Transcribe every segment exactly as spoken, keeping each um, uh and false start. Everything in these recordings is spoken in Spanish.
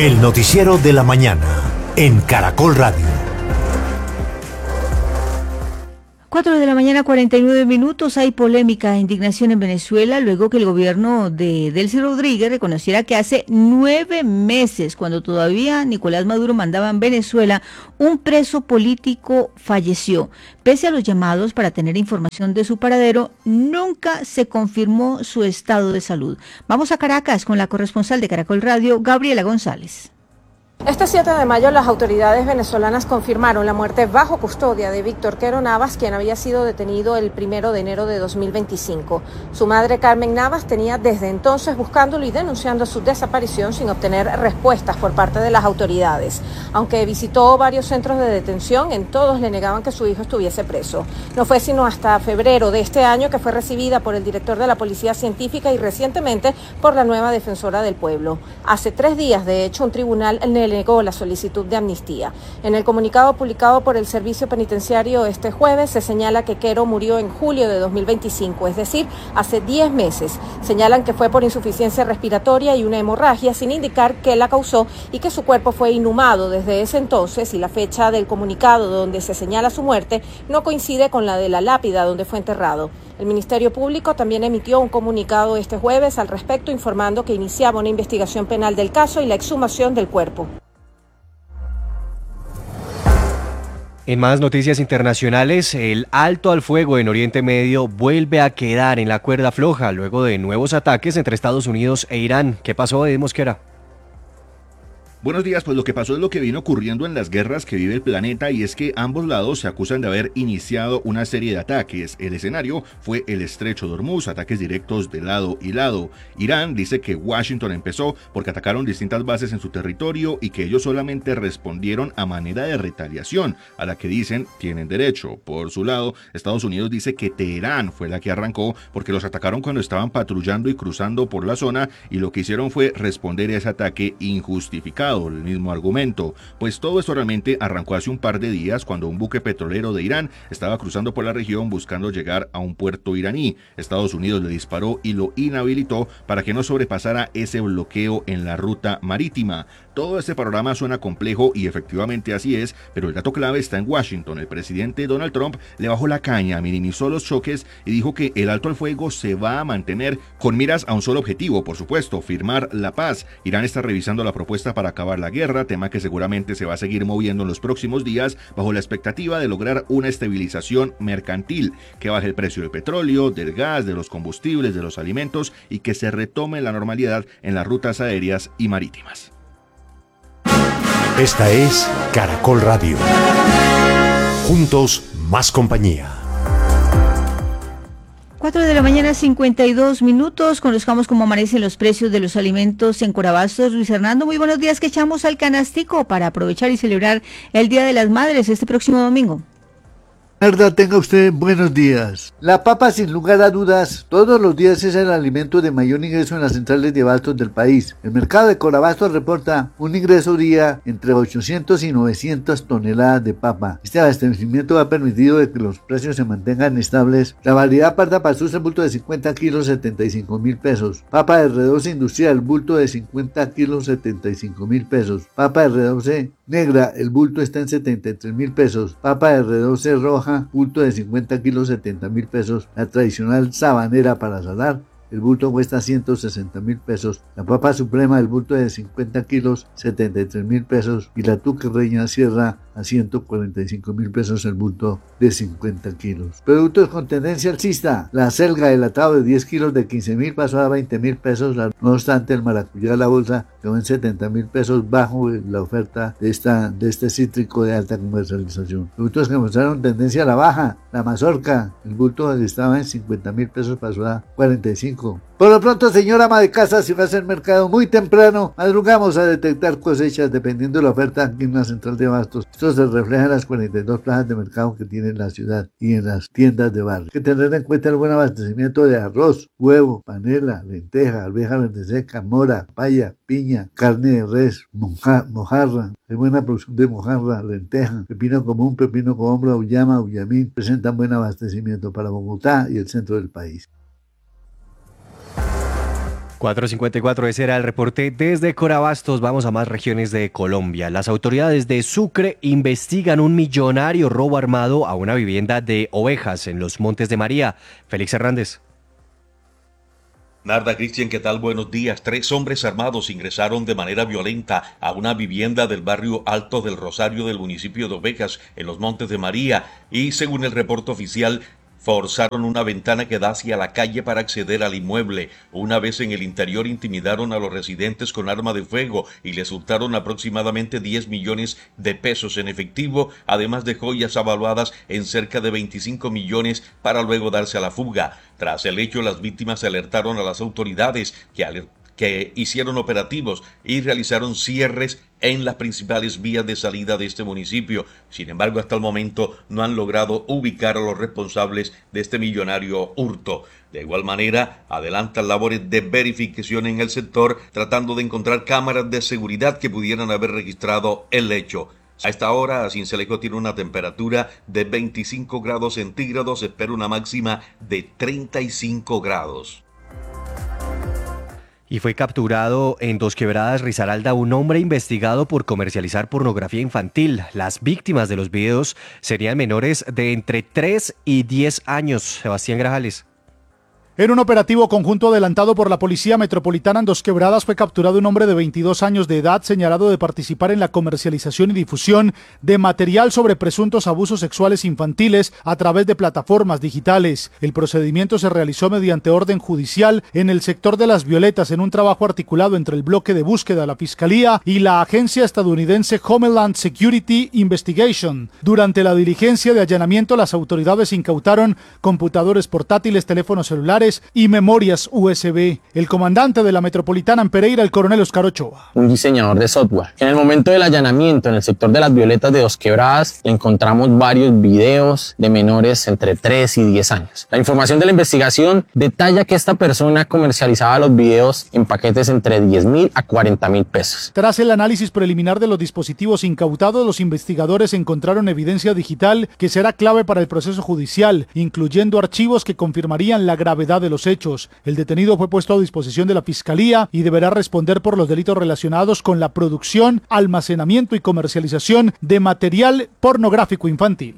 El noticiero de la mañana en Caracol Radio. cuatro de la mañana, cuarenta y nueve minutos. Hay polémica e indignación en Venezuela luego que el gobierno de Delcy Rodríguez reconociera que hace nueve meses, cuando todavía Nicolás Maduro mandaba en Venezuela, un preso político falleció. Pese a los llamados para tener información de su paradero, nunca se confirmó su estado de salud. Vamos a Caracas con la corresponsal de Caracol Radio, Gabriela González. Este siete de mayo las autoridades venezolanas confirmaron la muerte bajo custodia de Víctor Quero Navas, quien había sido detenido el primero de enero de dos mil veinticinco. Su madre, Carmen Navas, tenía desde entonces buscándolo y denunciando su desaparición sin obtener respuestas por parte de las autoridades. Aunque visitó varios centros de detención, en todos le negaban que su hijo estuviese preso. No fue sino hasta febrero de este año que fue recibida por el director de la Policía Científica y recientemente por la nueva defensora del pueblo. Hace tres días, de hecho, un tribunal le negó la solicitud de amnistía. En el comunicado publicado por el Servicio Penitenciario este jueves se señala que Quero murió en julio de dos mil veinticinco, es decir, hace diez meses. Señalan que fue por insuficiencia respiratoria y una hemorragia, sin indicar qué la causó y que su cuerpo fue inhumado desde ese entonces, y la fecha del comunicado donde se señala su muerte no coincide con la de la lápida donde fue enterrado. El Ministerio Público también emitió un comunicado este jueves al respecto, informando que iniciaba una investigación penal del caso y la exhumación del cuerpo. En más noticias internacionales, el alto al fuego en Oriente Medio vuelve a quedar en la cuerda floja luego de nuevos ataques entre Estados Unidos e Irán. ¿Qué pasó, Edith Mosquera? Buenos días, pues lo que pasó es lo que viene ocurriendo en las guerras que vive el planeta, y es que ambos lados se acusan de haber iniciado una serie de ataques. El escenario fue el estrecho de Hormuz, ataques directos de lado y lado. Irán dice que Washington empezó porque atacaron distintas bases en su territorio y que ellos solamente respondieron a manera de retaliación, a la que dicen tienen derecho. Por su lado, Estados Unidos dice que Teherán fue la que arrancó porque los atacaron cuando estaban patrullando y cruzando por la zona, y lo que hicieron fue responder a ese ataque injustificado. El mismo argumento, pues todo esto realmente arrancó hace un par de días cuando un buque petrolero de Irán estaba cruzando por la región buscando llegar a un puerto iraní. Estados Unidos le disparó y lo inhabilitó para que no sobrepasara ese bloqueo en la ruta marítima. Todo este panorama suena complejo y efectivamente así es, pero el dato clave está en Washington. El presidente Donald Trump le bajó la caña, minimizó los choques y dijo que el alto al fuego se va a mantener con miras a un solo objetivo, por supuesto, firmar la paz. Irán está revisando la propuesta para acabar la guerra, tema que seguramente se va a seguir moviendo en los próximos días bajo la expectativa de lograr una estabilización mercantil, que baje el precio del petróleo, del gas, de los combustibles, de los alimentos y que se retome la normalidad en las rutas aéreas y marítimas. Esta es Caracol Radio. Juntos, más compañía. cuatro de la mañana, cincuenta y dos minutos. Conozcamos cómo amanecen los precios de los alimentos en Corabastos. Luis Hernando, muy buenos días. ¿Qué echamos al canastico para aprovechar y celebrar el Día de las Madres este próximo domingo? Verdad, tenga usted buenos días. La papa, sin lugar a dudas, todos los días es el alimento de mayor ingreso en las centrales de abastos del país. El mercado de Corabastos reporta un ingreso día entre ochocientas y novecientas toneladas de papa. Este abastecimiento ha permitido de que los precios se mantengan estables. La variedad parda pastusa, el bulto de cincuenta kilos, setenta y cinco mil pesos. Papa de R doce industrial, el bulto de cincuenta kilos, setenta y cinco mil pesos. Papa de R doce negra, el bulto está en setenta y tres mil pesos. Papa de R doce roja, bulto de cincuenta kilos, setenta mil pesos. La tradicional sabanera para salar, el bulto cuesta ciento sesenta mil pesos. La papa suprema, el bulto de cincuenta kilos, setenta y tres mil pesos. Y la tuque reina sierra a ciento cuarenta y cinco mil pesos el bulto de cincuenta kilos. Productos con tendencia alcista. La selga, el atado de diez kilos de quince mil pasó a veinte mil pesos. No obstante, el maracuyá de la bolsa quedó en setenta mil pesos, bajo la oferta de, esta, de este cítrico de alta comercialización. Productos que mostraron tendencia a la baja. La mazorca, el bulto estaba en cincuenta mil pesos, pasó a cuarenta y cinco. Por lo pronto, señora ama de casa, si va a hacer mercado muy temprano, madrugamos a detectar cosechas dependiendo de la oferta aquí en la central de abastos. Esto se refleja en las cuarenta y dos plazas de mercado que tiene la ciudad y en las tiendas de barrio. Hay que tener en cuenta el buen abastecimiento de arroz, huevo, panela, lenteja, alveja verde seca, mora, paya, piña, carne de res, moja, mojarra. Hay buena producción de mojarra, lenteja, pepino común, pepino con hombro, auyama, auyamín. Presentan buen abastecimiento para Bogotá y el centro del país. cuatro cincuenta y cuatro, ese era el reporte desde Corabastos. Vamos a más regiones de Colombia. Las autoridades de Sucre investigan un millonario robo armado a una vivienda de ovejas en los Montes de María. Félix Hernández. Narda, Cristian, ¿qué tal? Buenos días. Tres hombres armados ingresaron de manera violenta a una vivienda del barrio Alto del Rosario del municipio de Ovejas, en los Montes de María, y según el reporte oficial, forzaron una ventana que da hacia la calle para acceder al inmueble. Una vez en el interior intimidaron a los residentes con arma de fuego y les hurtaron aproximadamente diez millones de pesos en efectivo, además de joyas avaluadas en cerca de veinticinco millones para luego darse a la fuga. Tras el hecho, las víctimas alertaron a las autoridades que alertaron que hicieron operativos y realizaron cierres en las principales vías de salida de este municipio. Sin embargo, hasta el momento no han logrado ubicar a los responsables de este millonario hurto. De igual manera, adelantan labores de verificación en el sector, tratando de encontrar cámaras de seguridad que pudieran haber registrado el hecho. A esta hora, Sincelejo tiene una temperatura de veinticinco grados centígrados, espera una máxima de treinta y cinco grados. Y fue capturado en Dos Quebradas, Risaralda, un hombre investigado por comercializar pornografía infantil. Las víctimas de los videos serían menores de entre tres y diez años. Sebastián Grajales. En un operativo conjunto adelantado por la Policía Metropolitana en Dos Quebradas fue capturado un hombre de veintidós años de edad señalado de participar en la comercialización y difusión de material sobre presuntos abusos sexuales infantiles a través de plataformas digitales. El procedimiento se realizó mediante orden judicial en el sector de Las Violetas en un trabajo articulado entre el bloque de búsqueda de la Fiscalía y la agencia estadounidense Homeland Security Investigation. Durante la diligencia de allanamiento, las autoridades incautaron computadores portátiles, teléfonos celulares y memorias U S B. El comandante de la Metropolitana en Pereira, el coronel Oscar Ochoa. Un diseñador de software. En el momento del allanamiento en el sector de Las Violetas de Dos Quebradas encontramos varios videos de menores entre tres y diez años. La información de la investigación detalla que esta persona comercializaba los videos en paquetes entre diez mil a cuarenta mil pesos. Tras el análisis preliminar de los dispositivos incautados, los investigadores encontraron evidencia digital que será clave para el proceso judicial, incluyendo archivos que confirmarían la gravedad de los hechos. El detenido fue puesto a disposición de la Fiscalía y deberá responder por los delitos relacionados con la producción, almacenamiento y comercialización de material pornográfico infantil.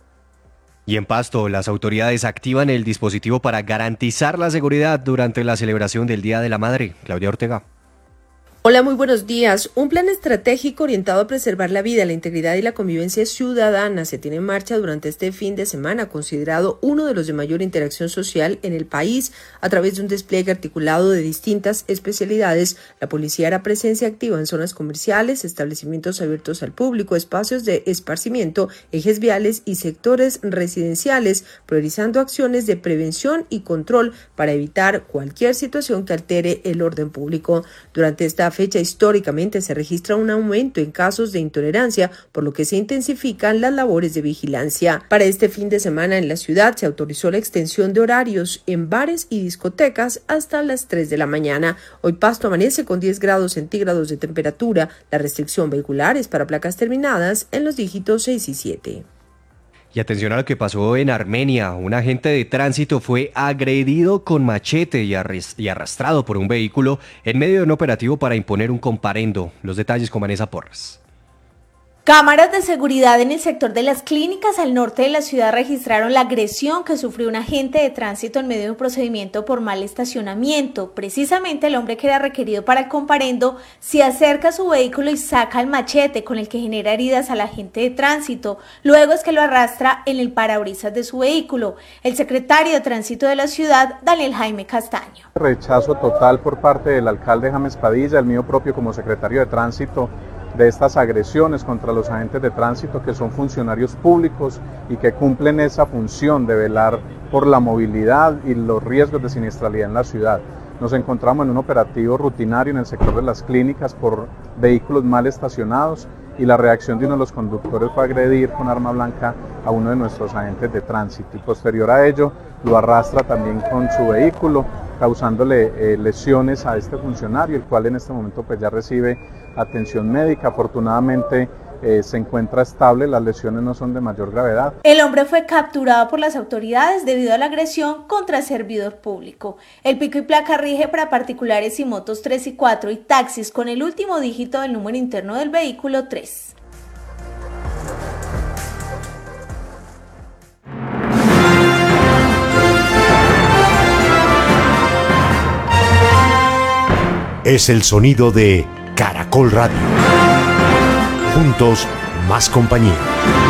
Y en Pasto, las autoridades activan el dispositivo para garantizar la seguridad durante la celebración del Día de la Madre. Claudia Ortega. Hola, muy buenos días. Un plan estratégico orientado a preservar la vida, la integridad y la convivencia ciudadana se tiene en marcha durante este fin de semana, considerado uno de los de mayor interacción social en el país. A través de un despliegue articulado de distintas especialidades, la policía hará presencia activa en zonas comerciales, establecimientos abiertos al público, espacios de esparcimiento, ejes viales y sectores residenciales, priorizando acciones de prevención y control para evitar cualquier situación que altere el orden público. Durante esta fecha históricamente se registra un aumento en casos de intolerancia, por lo que se intensifican las labores de vigilancia. Para este fin de semana en la ciudad se autorizó la extensión de horarios en bares y discotecas hasta las tres de la mañana. Hoy Pasto amanece con diez grados centígrados de temperatura. La restricción vehicular es para placas terminadas en los dígitos seis y siete. Y atención a lo que pasó en Armenia. Un agente de tránsito fue agredido con machete y arrastrado por un vehículo en medio de un operativo para imponer un comparendo. Los detalles con Vanessa Porras. Cámaras de seguridad en el sector de las clínicas al norte de la ciudad registraron la agresión que sufrió un agente de tránsito en medio de un procedimiento por mal estacionamiento. Precisamente el hombre que era requerido para el comparendo se acerca a su vehículo y saca el machete con el que genera heridas al agente de tránsito. Luego es que lo arrastra en el parabrisas de su vehículo. El secretario de tránsito de la ciudad, Daniel Jaime Castaño. Rechazo total por parte del alcalde James Padilla, el mío propio como secretario de tránsito, de estas agresiones contra los agentes de tránsito que son funcionarios públicos y que cumplen esa función de velar por la movilidad y los riesgos de siniestralidad en la ciudad. Nos encontramos en un operativo rutinario en el sector de las clínicas por vehículos mal estacionados y la reacción de uno de los conductores fue agredir con arma blanca a uno de nuestros agentes de tránsito y posterior a ello lo arrastra también con su vehículo causándole eh, lesiones a este funcionario, el cual en este momento pues ya recibe atención médica. Afortunadamente eh, se encuentra estable, las lesiones no son de mayor gravedad. El hombre fue capturado por las autoridades debido a la agresión contra el servidor público. El pico y placa rige para particulares y motos tres y cuatro y taxis con el último dígito del número interno del vehículo tres. Es el sonido de Caracol Radio. Juntos, más compañía.